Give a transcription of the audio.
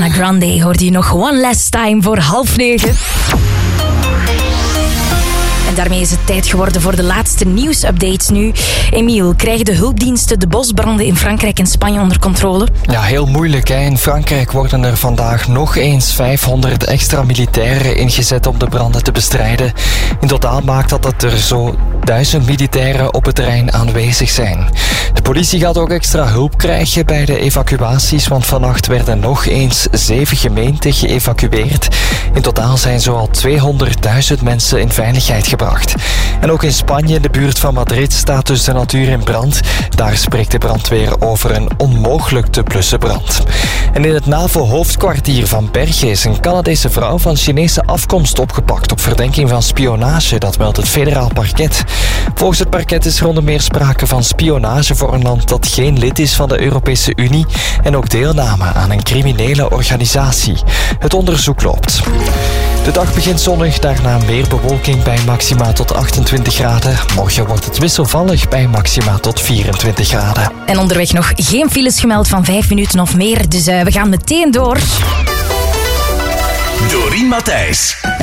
Grande hoorde je nog One Last Time voor 8:30. En daarmee is het tijd geworden voor de laatste nieuwsupdates nu. Emiel, krijgen de hulpdiensten de bosbranden in Frankrijk en Spanje onder controle? Ja, heel moeilijk. Hè. In Frankrijk worden er vandaag nog eens 500 extra militairen ingezet om de branden te bestrijden. In totaal maakt dat er zo 1000 militairen op het terrein aanwezig zijn. De politie gaat ook extra hulp krijgen bij de evacuaties, want vannacht werden nog eens 7 gemeenten geëvacueerd. In totaal zijn zoal 200.000 mensen in veiligheid gebracht. En ook in Spanje, in de buurt van Madrid, staat dus de natuur in brand. Daar spreekt de brandweer over een onmogelijk te blussen brand. En in het NAVO-hoofdkwartier van Bergen is een Canadese vrouw van Chinese afkomst opgepakt op verdenking van spionage, dat meldt het federaal parket. Volgens het parket is er onder meer sprake van spionage voor een land dat geen lid is van de Europese Unie en ook deelname aan een criminele organisatie. Het onderzoek loopt. De dag begint zonnig, daarna meer bewolking bij maxima tot 28 graden. Morgen wordt het wisselvallig bij maxima tot 24 graden. En onderweg nog geen files gemeld van 5 minuten of meer, dus we gaan meteen door. Dorien Matthijs.